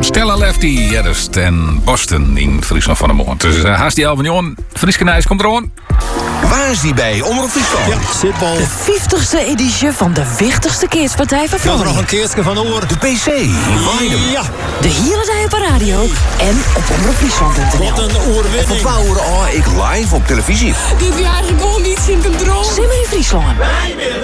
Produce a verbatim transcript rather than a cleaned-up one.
Stella Lefty, Jerst en Boston in Friesland van de Moord. Dus uh, haast die elf miljoen. Friese Nijs komt eraan. Waar is die bij? Omroep Friesland. Ja, zitbal. De vijftigste editie van de wichtigste keerspartij van Ik wil er nog Vlaanderen. een keertje van oor. De P C in Weidem. Ja, De hele dag op de radio en op omroepfriesland punt n l. wat een Van oorwinning. twaalf uur al ik live op televisie. Dit jaar gewoon niet in de droom. Simmer in Friesland. Wij willen